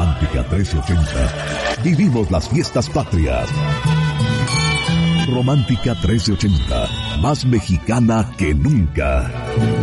Romántica 1380. Vivimos las fiestas patrias. Romántica 1380, más mexicana que nunca.